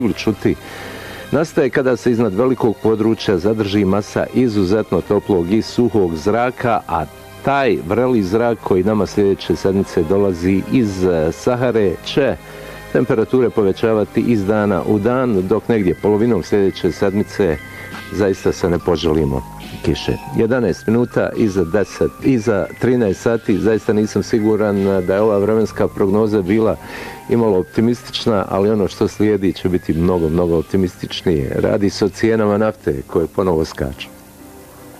čuti nastaje kada se iznad velikog područja zadrži masa izuzetno toplog i suhog zraka, a taj vreli zrak koji nama sljedeće sedmice dolazi iz Sahare će temperature povećavati iz dana u dan, dok negdje polovinom sljedeće sedmice zaista se ne poželimo kiše. 11 minuta iza 13 sati, zaista nisam siguran da je ova vremenska prognoza bila imalo optimistična, ali ono što slijedi će biti mnogo optimističnije. Radi se o cijenama nafte koje ponovo skaču.